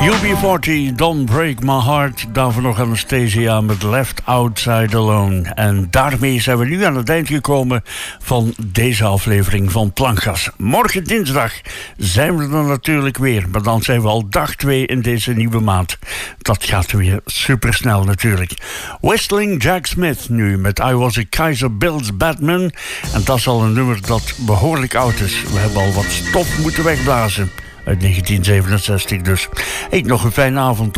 UB40, Don't Break My Heart. Daarvoor nog Anastasia met Left Outside Alone. En daarmee zijn we nu aan het eind gekomen van deze aflevering van Plankgas. Morgen dinsdag zijn we er natuurlijk weer. Maar dan zijn we al dag 2 in deze nieuwe maand. Dat gaat weer supersnel natuurlijk. Whistling Jack Smith nu met I Was a Kaiser Bill's Batman. En dat is al een nummer dat behoorlijk oud is. We hebben al wat stof moeten wegblazen. Uit 1967 dus. Nog een fijne avond.